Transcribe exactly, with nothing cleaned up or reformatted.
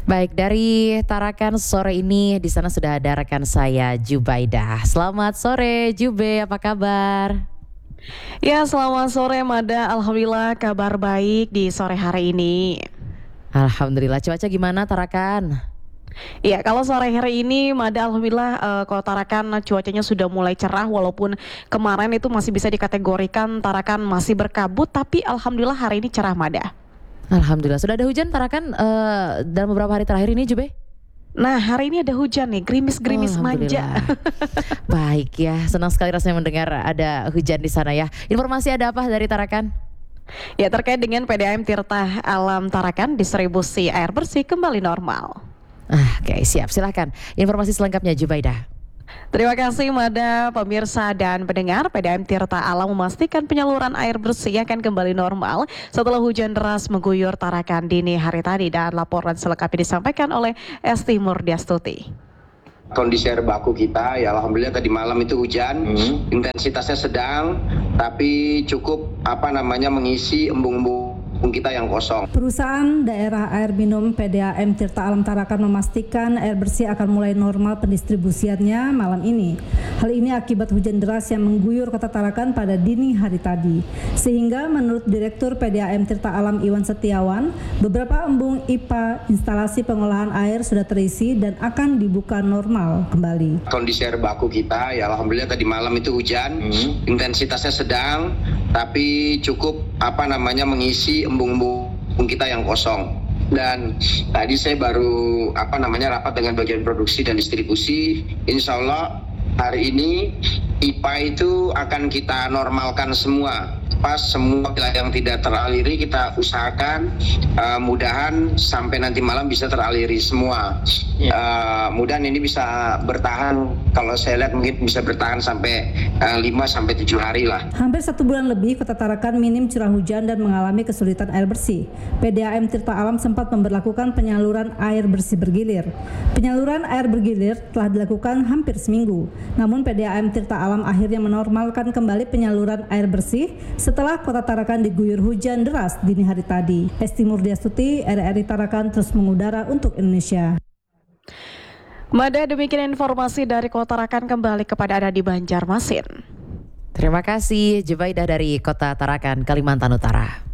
Baik, dari Tarakan sore ini di sana sudah ada rekan saya Jubaidah. Selamat sore Jube, apa kabar? Ya, selamat sore Mada. Alhamdulillah kabar baik di sore hari ini. Alhamdulillah, cuaca gimana Tarakan? Iya, kalau sore hari ini Mada alhamdulillah eh, kalau Tarakan cuacanya sudah mulai cerah walaupun kemarin itu masih bisa dikategorikan Tarakan masih berkabut, tapi alhamdulillah hari ini cerah Mada. Alhamdulillah, sudah ada hujan Tarakan eh, dalam beberapa hari terakhir ini Jube? Nah, hari ini ada hujan nih, gerimis-gerimis Oh, manja. alhamdulillah. Baik ya, senang sekali rasanya mendengar ada hujan di sana ya. Informasi ada apa dari Tarakan? Ya, terkait dengan P D A M Tirta Alam Tarakan, distribusi air bersih kembali normal. Ah, Oke, siap, silahkan. Informasi selengkapnya Jubaidah. Terima kasih Mada, pemirsa dan pendengar. P D A M Tirta Alam memastikan penyaluran air bersih akan kembali normal setelah hujan deras mengguyur Tarakan dini hari tadi, dan laporan selengkapnya disampaikan oleh Esti Murdiastuti. Kondisi air baku kita ya alhamdulillah tadi malam itu hujan, hmm. intensitasnya sedang tapi cukup apa namanya mengisi embung-embung kita yang kosong. Perusahaan Daerah Air Minum P D A M Tirta Alam Tarakan memastikan air bersih akan mulai normal pendistribusiannya malam ini. Hal ini akibat hujan deras yang mengguyur kota Tarakan pada dini hari tadi. Sehingga menurut Direktur P D A M Tirta Alam Iwan Setiawan, beberapa embung I P A instalasi pengolahan air sudah terisi dan akan dibuka normal kembali. Kondisi air baku kita ya alhamdulillah tadi malam itu hujan, hmm. intensitasnya sedang tapi cukup apa namanya mengisi embung-embung kita yang kosong. Dan tadi saya baru apa namanya rapat dengan bagian produksi dan distribusi. Insya Allah hari ini I P A itu akan kita normalkan semua. Pas semua wilayah yang tidak teraliri kita usahakan uh, mudahan sampai nanti malam bisa teraliri semua. Uh, mudahan ini bisa bertahan, kalau saya lihat mungkin bisa bertahan sampai uh, lima sampai tujuh hari lah. Hampir satu bulan lebih kota Tarakan minim curah hujan dan mengalami kesulitan air bersih. P D A M Tirta Alam sempat memberlakukan penyaluran air bersih bergilir. Penyaluran air bergilir telah dilakukan hampir seminggu. Namun P D A M Tirta Alam akhirnya menormalkan kembali penyaluran air bersih setelah kota Tarakan diguyur hujan deras dini hari tadi. Esti Murdiastuti, R R I Tarakan terus mengudara untuk Indonesia. Mada, demikian informasi dari kota Tarakan, kembali kepada Anda di Banjarmasin. Terima kasih Jubaidah dari kota Tarakan, Kalimantan Utara.